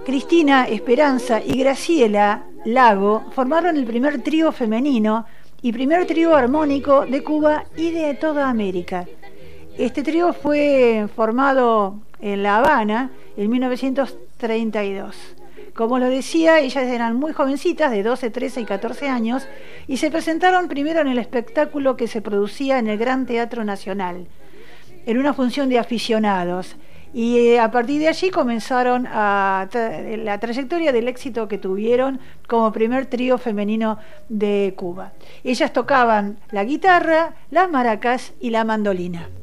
Cristina, Esperanza y Graciela Lago formaron el primer trío femenino y primer trío armónico de Cuba y de toda América. Este trío fue formado en La Habana en 1932. Como lo decía, ellas eran muy jovencitas, de 12, 13 y 14 años, y se presentaron primero en el espectáculo que se producía en el Gran Teatro Nacional, en una función de aficionados. Y a partir de allí comenzaron la trayectoria del éxito que tuvieron como primer trío femenino de Cuba. Ellas tocaban la guitarra, las maracas y la mandolina.